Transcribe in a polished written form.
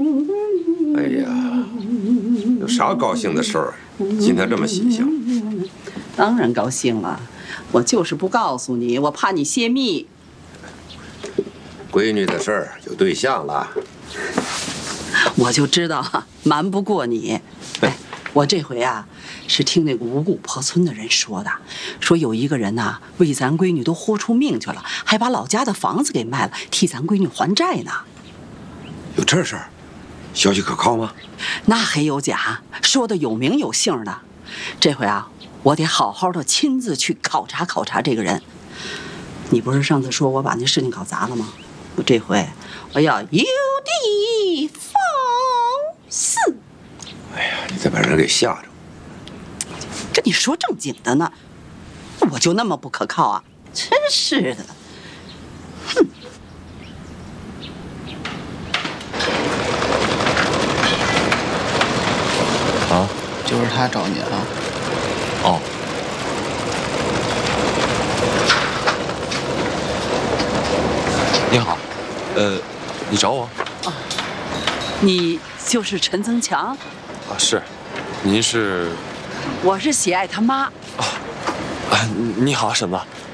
哎呀，有啥高兴的事儿？今天这么喜庆？ 当然高兴了，我就是不告诉你，我怕你泄密。 闺女的事儿有对象了， 我就知道瞒不过你。哎，我这回啊，是听那个五谷坡村的人说的，说有一个人呐，为咱闺女都豁出命去了，还把老家的房子给卖了，替咱闺女还债呢。 有这事儿？消息可靠吗？ 那还有假，说的有名有姓的。这回啊，我得好好的亲自去考察考察这个人。你不是上次说我把那事情搞砸了吗？我这回我要有的放肆。 哎呀，你再把人给吓着！ 跟你说正经的呢，我就那么不可靠啊？真是的，哼！ 啊， 就是他找你了。 哦。你好，你找我？ 啊，你就是陈增强？ 啊，是，您是？ 我是喜爱他妈。 你好，婶子。